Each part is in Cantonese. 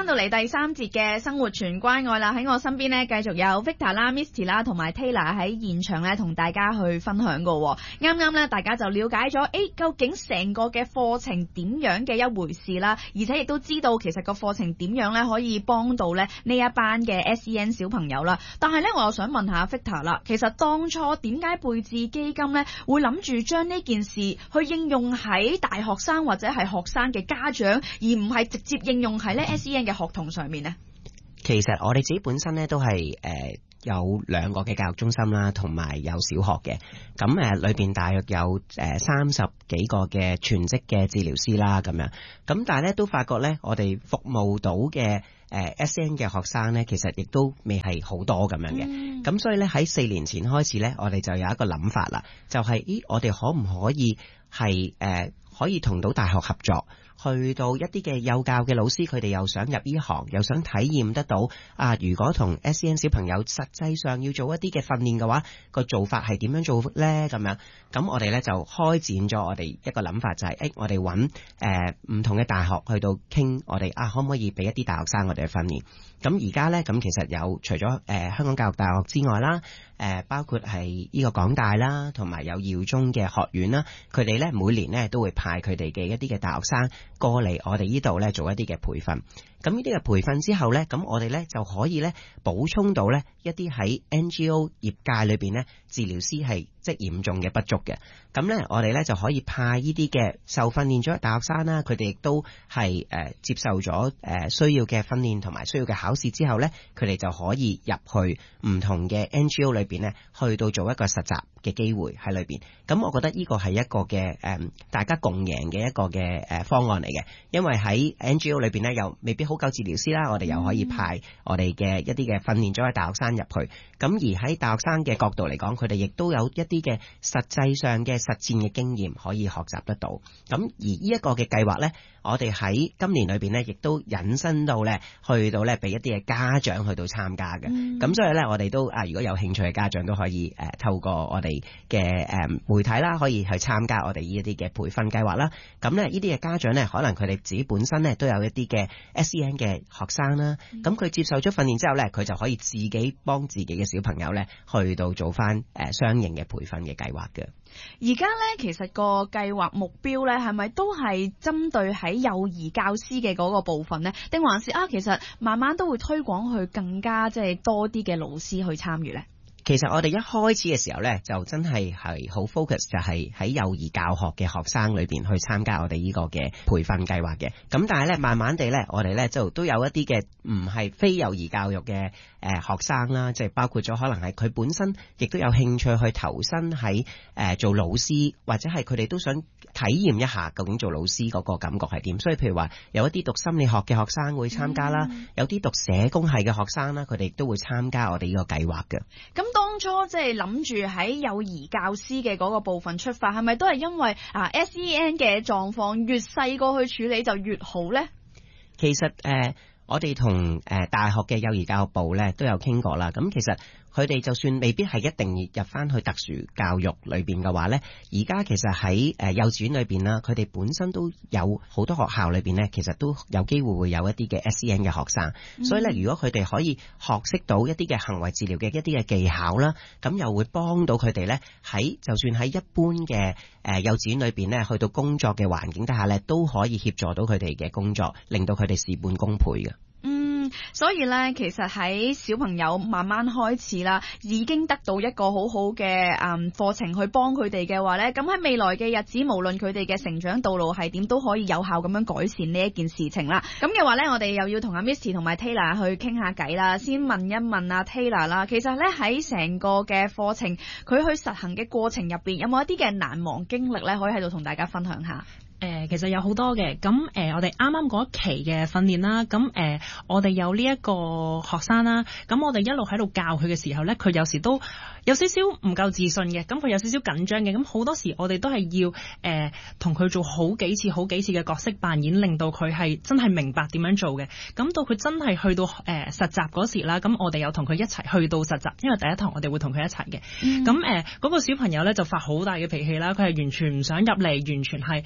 翻到嚟第3節嘅生活全關愛啦，喺我身邊呢，繼續有 Victor 啦、Misty 啦同埋 Taylor 喺現場咧同大家去分享㗎。啱啱咧大家就了解咗，究竟成個嘅課程點樣嘅一回事啦，而且亦都知道其實個課程點樣咧可以幫到咧呢一班嘅 SEN 小朋友啦。但係咧我又想問下 Victor 啦，其實當初點解貝智基金咧會諗住將呢件事去應用喺大學生或者係學生嘅家長，而唔係直接應用喺咧 SEN 嘅學童上面呢？ 其實我哋自己本身咧都係有2個嘅教育中心啦，同埋有小學嘅。咁裏邊大約有30幾個嘅全職嘅治療師啦，咁樣。咁但係咧都發覺咧，我哋服務到嘅SEN 嘅學生咧，其實亦都未係好多咁樣嘅。咁所以咧喺4年前開始咧，我哋就有一個諗法啦，就係我哋可唔可以係可以同到大學合作，去到一啲嘅幼教嘅老師，佢哋又想入呢行，又想體驗得到如果同 SEN 小朋友實際上要做一啲嘅訓練嘅話，個做法係點樣做呢？咁樣，咁我哋咧就開展咗我哋一個諗法，就係我哋揾唔同嘅大學去到傾，我哋可唔可以俾一啲大學生我哋去訓練？咁而家咧，咁其實有除咗香港教育大學之外啦，包括係呢個港大啦，同埋有耀中嘅學院啦，佢哋咧每年咧都會派佢哋嘅一啲嘅大學生過嚟我哋呢度咧做一啲嘅培訓。咁呢啲嘅培訓之後咧，咁我哋咧就可以咧補充到咧一啲喺 NGO 業界裏邊咧治療師係即係嚴重嘅不足嘅。咁咧我哋咧就可以派呢啲嘅受訓練咗嘅大學生啦，佢哋亦都係接受咗需要嘅訓練同埋需要嘅考試之後咧，佢哋就可以入去唔同嘅 NGO 裏邊咧，去到做一個實習嘅機會喺裏邊。咁我覺得呢個係一個嘅大家共贏嘅一個嘅方案嚟嘅，因為喺 NGO 裏邊咧又未必好夠治療師啦，我哋又可以派我哋嘅一啲嘅訓練咗嘅大學生入去。咁而喺大學生嘅角度嚟講，佢哋亦都有一啲嘅實際上嘅實戰嘅經驗可以學習得到。咁而呢一個嘅計劃咧，我哋喺今年裏邊咧，亦都引申到咧，去到咧俾一啲嘅家長去到參加嘅。咁所以咧，我哋都如果有興趣嘅家長都可以透過我哋嘅媒體啦，可以去參加我哋呢一啲嘅培訓計劃啦。咁咧呢啲嘅家長咧，可能佢哋自己本身咧都有一啲嘅 SEN 嘅學生啦。咁佢接受咗訓練之後咧，佢就可以自己幫自己嘅小朋友咧，去到做翻相應嘅培訓嘅計劃嘅。 而家咧，其實個計劃目標咧，係咪都係針對喺幼兒教師嘅嗰個部分呢？定還是其實慢慢都會推廣去更加即係多啲嘅老師去參與呢？ 其實我哋一開始嘅時候咧，就真係好 focus， 就係喺幼兒教學嘅學生裏邊去參加我哋呢個嘅培訓計劃嘅。咁但係咧，慢慢地咧，我哋咧就都有一啲嘅唔係非幼兒教育嘅學生啦，即係包括咗可能係佢本身亦都有興趣去投身喺做老師，或者係佢哋都想體驗一下究竟做老師嗰個感覺係點。所以譬如話有一啲讀心理學嘅學生會參加啦，有啲讀社工系嘅學生啦，佢哋都會參加我哋呢個計劃嘅。 咁當初即係諗住喺幼兒教師嘅嗰個部分出發，係咪都係因為SEN 嘅狀況越細個去處理就越好呢？ 其實我哋同大學嘅幼兒教育部咧都有傾過啦。咁其實佢哋就算未必係一定要入翻去特殊教育裏邊嘅話咧，而家其實喺幼稚園裏邊啦，佢哋本身都有好多學校裏邊咧，其實都有機會會有一啲嘅 SEN 嘅學生。所以咧，如果佢哋可以學識到一啲嘅行為治療嘅一啲嘅技巧啦，咁又會幫到佢哋咧喺就算喺一般嘅幼稚園裏邊咧，去到工作嘅環境底下咧，都可以協助到佢哋嘅工作，令到佢哋事半功倍嘅。 所以咧，其實喺小朋友慢慢開始啦，已經得到一個好好嘅課程去幫佢哋嘅話咧，咁喺未來嘅日子，無論佢哋嘅成長道路係點，都可以有效咁樣改善呢一件事情啦。咁嘅話咧，我哋又要同阿 Misty 同埋 Taylor 去傾下偈啦。先問一問阿 Taylor 啦，其實咧喺成個嘅課程，佢去實行嘅過程入邊，有冇一啲嘅難忘經歷咧，可以喺度同大家分享下？ 其實有好多嘅，咁我哋啱啱嗰一期嘅訓練啦，咁我哋有呢一個學生啦，咁我哋一路喺度教佢嘅時候咧，佢有時都有少少唔夠自信嘅，咁佢有少少緊張嘅，咁好多時我哋都係要同佢做好幾次嘅角色扮演，令到佢係真係明白點樣做嘅。咁到佢真係去到實習嗰時啦，咁我哋有同佢一齊去到實習，因為第一堂我哋會同佢一齊嘅。咁嗰個小朋友咧就發好大嘅脾氣啦，佢係完全唔想入嚟，完全係因為我諗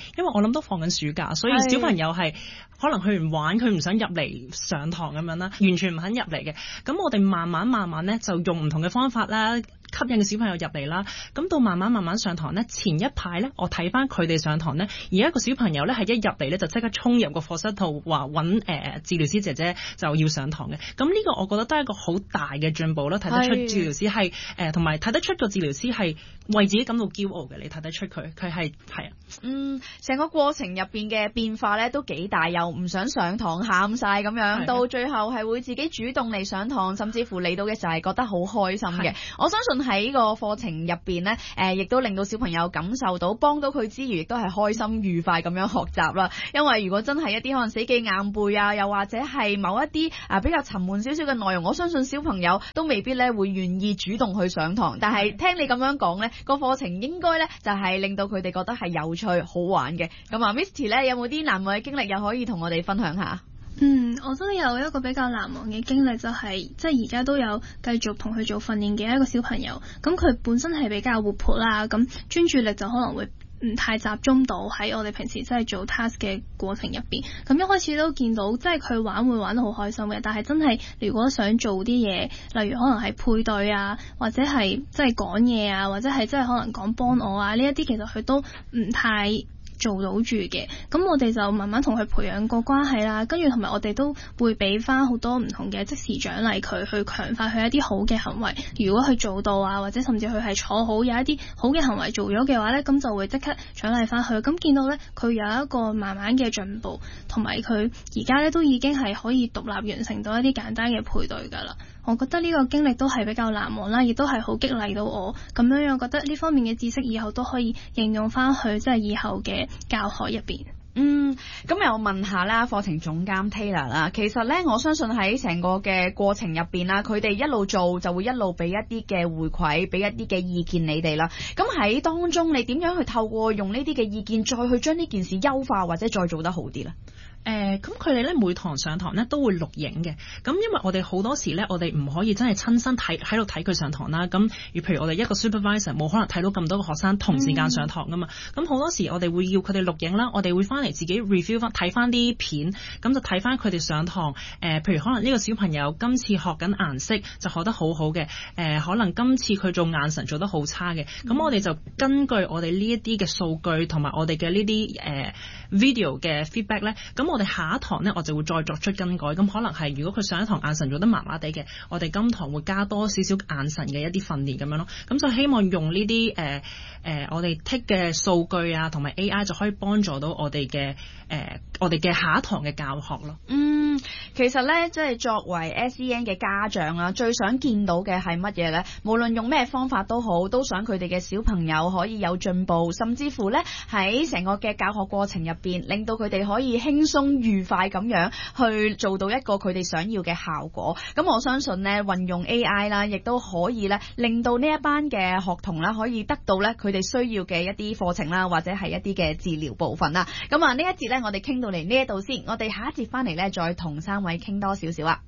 諗都放緊暑假，所以小朋友係可能去完玩，佢唔想入嚟上堂咁樣啦，完全唔肯入嚟嘅。咁我哋慢慢咧就用唔同嘅方法啦，吸引個小朋友入嚟啦，咁到慢慢上堂咧，前一排咧，我睇翻佢哋上堂咧，而一個小朋友咧係一入嚟咧就即刻衝入個課室度話揾治療師姐姐就要上堂嘅，咁呢個我覺得都係一個好大嘅進步啦，睇得出治療師係同埋睇得出個治療師係為自己感到驕傲嘅，你睇得出佢係啊， 成個過程入邊嘅變化咧都幾大，又唔想上堂喊晒咁樣，到最後係會自己主動嚟上堂，甚至乎嚟到嘅時候係覺得好開心嘅。我相信喺個課程入邊咧，亦都令到小朋友感受到幫到佢之餘，亦都係開心愉快咁樣學習啦。因為如果真係一啲可能死記硬背啊，又或者係某一啲比較沉悶少少嘅內容，我相信小朋友都未必咧會願意主動去上堂。但係聽你咁樣講咧，個課程應該咧就係令到佢哋覺得係有趣好玩嘅。咁啊 Misty 咧有冇啲難忘嘅經歷又可以同我哋分享下？ 我都有一個比較難忘嘅經歷，就係即係而家都有繼續同佢做訓練嘅一個小朋友。咁佢本身係比較活潑啦，咁專注力就可能會唔太集中到喺我哋平時即係做 task 嘅過程入邊。咁一開始都見到即係佢玩會玩得好開心嘅，但係真係如果想做啲嘢，例如可能係配對啊，或者係即係講嘢啊，或者係即係可能講幫我啊呢一啲，其實佢都唔太做到住嘅。咁我哋就慢慢同佢培養個關係啦，跟住同埋我哋都會俾翻好多唔同嘅即時獎勵佢，去強化佢一啲好嘅行為。如果佢做到啊，或者甚至佢係坐好有一啲好嘅行為做咗嘅話呢，咁就會即刻獎勵翻佢。咁見到呢，佢有一個慢慢嘅進步，同埋佢而家呢都已經係可以獨立完成到一啲簡單嘅配對㗎啦。我覺得呢個經歷都係比較難忘啦，亦都係好激勵到我咁樣樣，覺得呢方面嘅知識以後都可以應用翻去即係以後嘅教學入邊。 咁又問下啦，課程總監 Taylor 啦，其實咧我相信喺成個嘅過程入邊啦，佢哋一路做就會一路俾一啲嘅回饋，俾一啲嘅意見你哋啦。咁喺當中你點樣去透過用呢啲嘅意見，再去將呢件事優化或者再做得好啲咧？ 咁佢哋咧每堂上堂咧都會錄影嘅，咁因為我哋好多時咧，我哋唔可以真係親身喺度睇佢上堂啦。咁譬如我哋一個 supervisor 冇可能睇到咁多個學生同時間上堂噶嘛，咁好多時我哋會要佢哋錄影啦，我哋會翻嚟自己 review 翻睇翻啲片，咁就睇翻佢哋上堂。譬如可能呢個小朋友今次學緊顏色就學得好好嘅，可能今次佢做眼神做得好差嘅，咁我哋就根據我哋呢一啲嘅數據同埋我哋嘅呢啲video 嘅 feedback 咧，咁我哋下一堂咧，我就會再作出更改。咁可能係如果佢上一堂眼神做得麻麻地嘅，我哋今堂會加多少少眼神嘅一啲訓練咁樣咯。咁就希望用呢啲我哋 take 嘅數據啊，同埋 AI 就可以幫助到我哋嘅下一堂嘅教學咯。 其實咧，即係作為 SEN 嘅家長啊，最想見到嘅係乜嘢咧？無論用咩方法都好，都想佢哋嘅小朋友可以有進步，甚至乎咧喺成個嘅教學過程入邊，令到佢哋可以輕鬆愉快咁樣去做到一個佢哋想要嘅效果。咁我相信咧，運用 AI 啦，亦都可以咧，令到呢一班嘅學童啦，可以得到咧佢哋需要嘅一啲課程啦，或者係一啲嘅治療部分啦。咁啊，呢一節咧，我哋傾到嚟呢一度先，我哋下一節翻嚟咧，再同3位傾多少少啊。